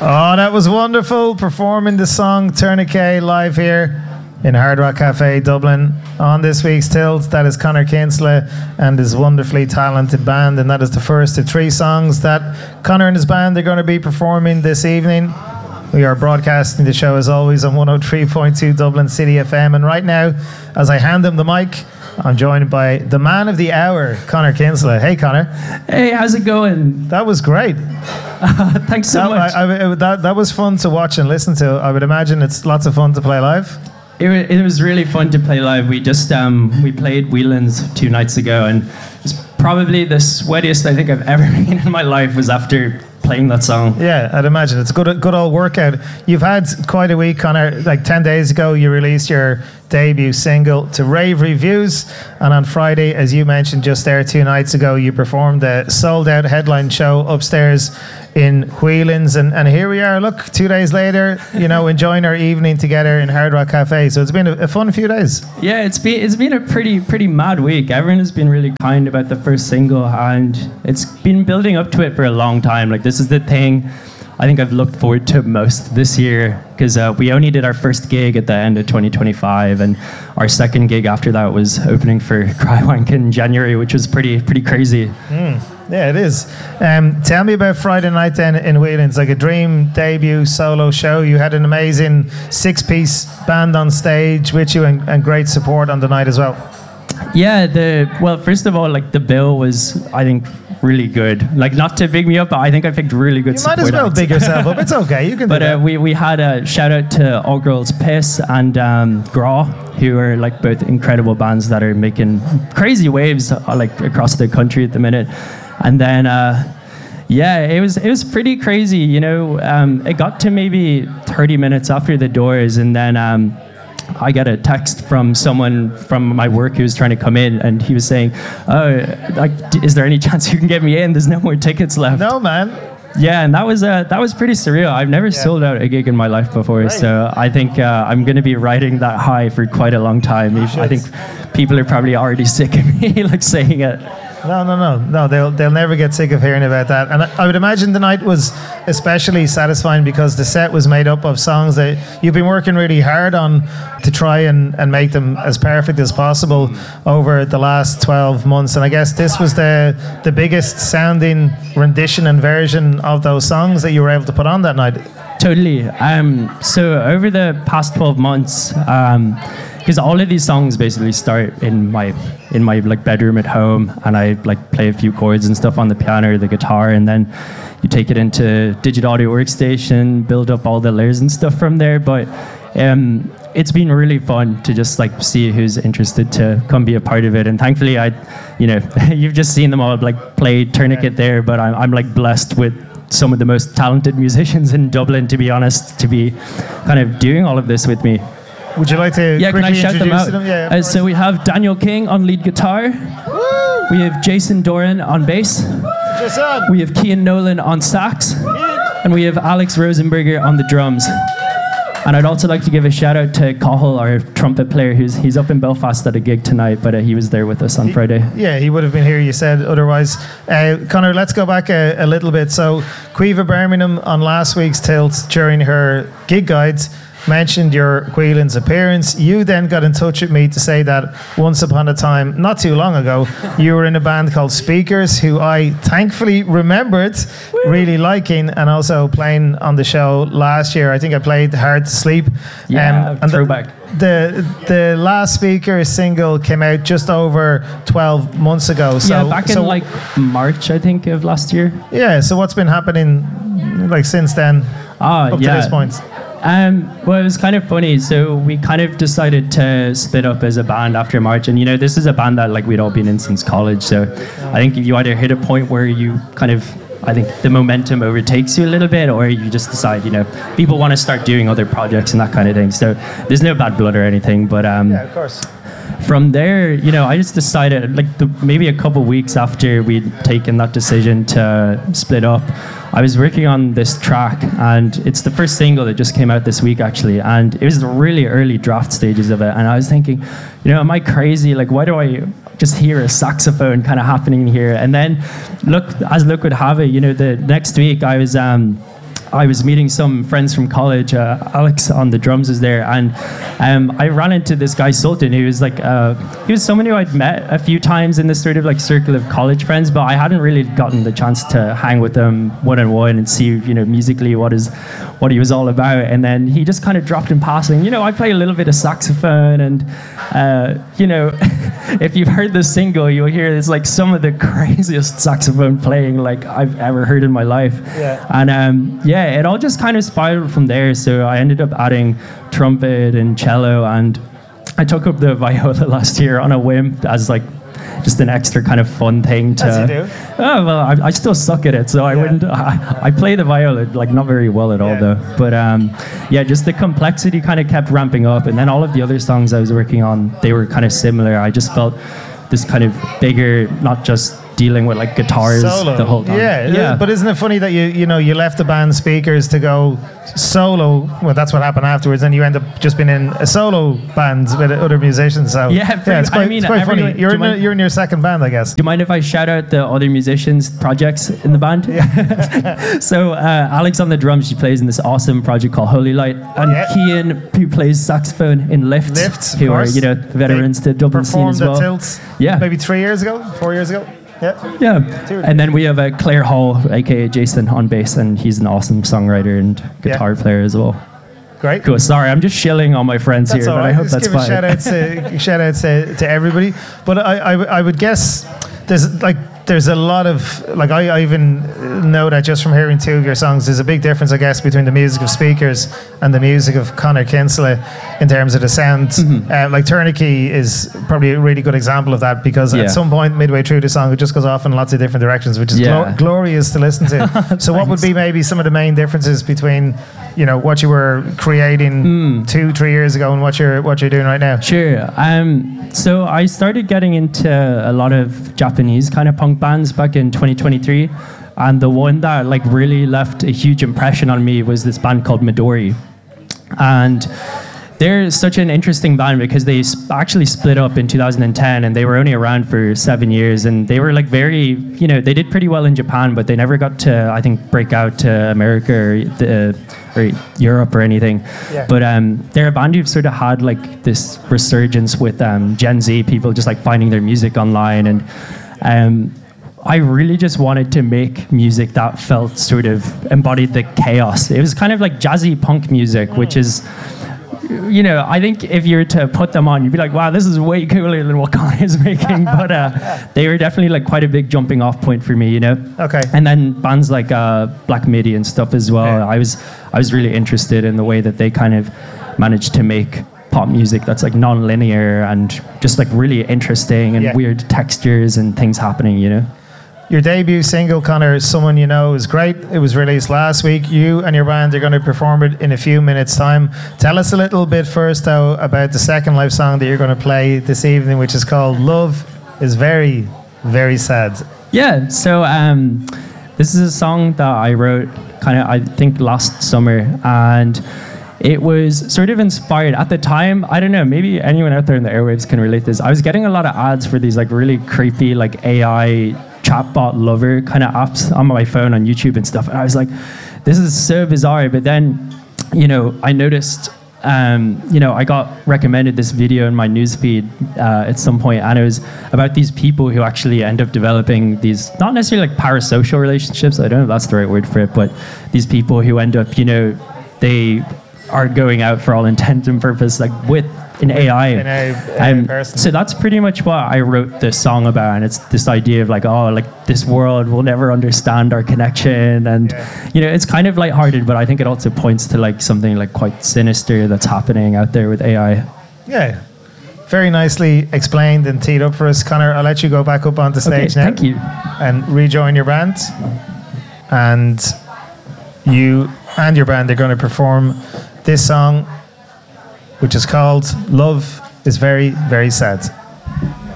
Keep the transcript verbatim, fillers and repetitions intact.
Oh, that was wonderful. Performing the song Tourniquet live here in Hard Rock Cafe, Dublin. On this week's Tilt, that is Conor Kinsella and his wonderfully talented band, and that is the first of three songs that Conor and his band are going to be performing this evening. We are broadcasting the show as always on one oh three point two Dublin City F M, and right now, as I hand him the mic, I'm joined by the man of the hour, Conor Kinsella. Hey, Conor. Hey, how's it going? That was great. Uh, thanks so that, much. I, I, that, that was fun to watch and listen to. I would imagine it's lots of fun to play live. It, it was really fun to play live. We just um, we played Whelan's two nights ago, and it's probably the sweatiest I think I've ever been in my life was after playing that song. Yeah, I'd imagine. It's a good, good old workout. You've had quite a week, Conor. Like ten days ago, you released your debut single to rave reviews. And on Friday, as you mentioned just there two nights ago, you performed a sold-out headline show upstairs in Whelan's. And, and here we are, look, two days later, you know, enjoying our evening together in Hard Rock Cafe. So it's been a, a fun few days. Yeah, it's been it's been a pretty pretty mad week. Everyone has been really kind about the first single, and it's been building up to it for a long time. Like, this is the thing I think I've looked forward to most this year, because uh, we only did our first gig at the end of twenty twenty-five, and our second gig after that was opening for Crywank in January, which was pretty pretty crazy. Mm, yeah, it is. Um, tell me about Friday night then in Whelan's. Like a dream debut solo show. You had an amazing six-piece band on stage with you, and, and great support on the night as well. Yeah, the well, first of all, like the bill was, I think, really good. Like, not to big me up, but I think I picked really good. You might as well acts. Big yourself up. It's okay, you can. But do that. Uh, we we had a shout out to All Girls Piss and um, Graw, who are like both incredible bands that are making crazy waves uh, like across the country at the minute. And then uh, yeah, it was it was pretty crazy. You know, um, it got to maybe thirty minutes after the doors, and then. Um, I got a text from someone from my work who was trying to come in, and he was saying, "Oh, like, is there any chance you can get me in? There's no more tickets left." No, man. Yeah, and that was uh, that was pretty surreal. I've never yeah. sold out a gig in my life before, right. so I think uh, I'm going to be riding that high for quite a long time. I think people are probably already sick of me like saying it. No, no, no, no. They'll they'll never get sick of hearing about that. And I, I would imagine the night was especially satisfying because the set was made up of songs that you've been working really hard on to try and, and make them as perfect as possible over the last twelve months. And I guess this was the the biggest sounding rendition and version of those songs that you were able to put on that night. Totally. Um, so over the past twelve months, um, because all of these songs basically start in my in my like bedroom at home, and I like play a few chords and stuff on the piano or the guitar, and then you take it into Digital Audio Workstation, build up all the layers and stuff from there. But um, it's been really fun to just like see who's interested to come be a part of it. And thankfully, I, you know, you've just seen them all like play Tourniquet there, but I'm I'm like blessed with some of the most talented musicians in Dublin, to be honest, to be kind of doing all of this with me. Would you like to yeah, quickly can I shout introduce them out? them? Yeah, uh, so we have Daniel King on lead guitar. Woo! We have Jason Doran on bass. Jason. We have Cian Nolan on sax. Yeah. And we have Alex Rosenberger on the drums. And I'd also like to give a shout out to Cahill, our trumpet player, who's he's up in Belfast at a gig tonight, but uh, he was there with us on he, Friday. Yeah, he would have been here, you said, otherwise. Uh, Conor, let's go back a, a little bit. So, Caoimhe Birmingham on last week's Tilt during her gig guides mentioned your Whelan's appearance. You then got in touch with me to say that once upon a time, not too long ago, you were in a band called Speakers, who I thankfully remembered Woo. really liking and also playing on the show last year. I think I played Hard to Sleep. Yeah, um, and throwback. The, the the last Speakers single came out just over twelve months ago. So, yeah, back in so, like March, I think, of last year. Yeah, so what's been happening like since then ah, up yeah. to this point? Um, well, it was kind of funny. So we kind of decided to split up as a band after March. And, you know, this is a band that, like, we'd all been in since college. So I think you either hit a point where you kind of, I think the momentum overtakes you a little bit, or you just decide, you know, people want to start doing other projects and that kind of thing. So there's no bad blood or anything. But um, yeah, of course. From there, you know, I just decided, like, the, maybe a couple weeks after we'd taken that decision to split up, I was working on this track, and it's the first single that just came out this week, actually, and it was the really early draft stages of it, and I was thinking, you know, am I crazy? Like, why do I just hear a saxophone kind of happening here? And then, look, as luck would have it, you know, the next week I was... Um, I was meeting some friends from college. Uh, Alex on the drums was there, and um, I ran into this guy Sultan, who was like uh, he was someone who I'd met a few times in this sort of like circle of college friends, but I hadn't really gotten the chance to hang with him one on one and see, you know, musically what is what he was all about. And then he just kind of dropped in passing, you know, I play a little bit of saxophone, and uh, you know, if you've heard the single, you'll hear it's like some of the craziest saxophone playing like I've ever heard in my life. Yeah. And um, yeah, it all just kind of spiraled from there. So I ended up adding trumpet and cello, and I took up the viola last year on a whim as like just an extra kind of fun thing to. As you do. Oh well, I, I still suck at it, so I Yeah. wouldn't. I, I play the viola like not very well at all Yeah. though. But um, yeah, just the complexity kind of kept ramping up, and then all of the other songs I was working on, they were kind of similar. I just felt this kind of bigger, not just dealing with like guitars Solo. the whole time. Yeah, yeah. But isn't it funny that you you know you left the band speakers to go solo? Well, that's what happened afterwards, and you end up just being in a solo band with other musicians. So Yeah, yeah, it's I quite, mean, it's quite funny. everyone- You're do in, you a, mind- you're in your second band, I guess. Do you mind if I shout out the other musicians' projects in the band? Yeah. So uh, Alex on the drums, she plays in this awesome project called Holy Light, and Yeah. Kian, who plays saxophone in Lift, Lifts, of who course. are, you know, veterans to Dublin scene Performed as well. at Tilts. Yeah. Maybe three years ago, four years ago. Yeah. Yeah, Dude. and then we have uh, Claire Hall, aka Jason, on bass, and he's an awesome songwriter and guitar player as well. Great. Cool. Sorry, I'm just shilling on my friends That's here, all but right. I hope Just that's give a fine. shout out to shout out to, to everybody. But I, I, I would guess there's like there's a lot of like I, I even know that just from hearing two of your songs, there's a big difference, I guess, between the music of Speakers and the music of Conor Kinsella in terms of the sound. Mm-hmm. Uh, like Tourniquet is probably a really good example of that, because Yeah. at some point midway through the song, it just goes off in lots of different directions, which is Yeah. glo- glorious to listen to. So what would be maybe some of the main differences between, you know, what you were creating Hmm. two, three years ago and what you're what you're doing right now? Sure. Um, so I started getting into a lot of Japanese kind of punk bands back in twenty twenty-three, and the one that like really left a huge impression on me was this band called Midori, and they're such an interesting band because they sp- actually split up in two thousand ten, and they were only around for seven years, and they were like very, you know, they did pretty well in Japan, but they never got to, I think, break out to America or, the, or Europe or anything. Yeah. But um, they're a band who've sort of had like this resurgence with um, Gen Z people just like finding their music online, and um, I really just wanted to make music that felt sort of embodied the chaos. It was kind of like jazzy punk music, which is, you know, I think if you were to put them on, you'd be like, wow, this is way cooler than what Conor is making. But uh, they were definitely like quite a big jumping off point for me, you know? Okay. And then bands like uh, Black Midi and stuff as well. Yeah. I was I was really interested in the way that they kind of managed to make pop music that's like non-linear and just like really interesting and Yeah. weird textures and things happening, you know? Your debut single, Conor, Someone You Know, is great. It was released last week. You and your band are going to perform it in a few minutes' time. Tell us a little bit first, though, about the second live song that you're going to play this evening, which is called Love Is Very, Very Sad. Yeah, so um, this is a song that I wrote kind of, I think, last summer, and it was sort of inspired at the time. I don't know, maybe anyone out there in the airwaves can relate this. I was getting a lot of ads for these like really creepy like A I chatbot lover kind of apps on my phone on YouTube and stuff, and I was like, this is so bizarre. But then, you know, I noticed, um, you know, I got recommended this video in my newsfeed uh, at some point, and it was about these people who actually end up developing these, not necessarily like parasocial relationships, I don't know if that's the right word for it, but these people who end up, you know, they are going out for all intent and purpose, like with an A I. In a- a Um, person. so that's pretty much what I wrote this song about, and it's this idea of like, oh, like this world will never understand our connection, and Yeah. you know, it's kind of lighthearted, but I think it also points to like something like quite sinister that's happening out there with A I. Yeah. Very nicely explained and teed up for us. Conor, I'll let you go back up onto Okay, stage now. thank you. And rejoin your band. And you and your band are going to perform this song, which is called Love Is Very, Very Sad.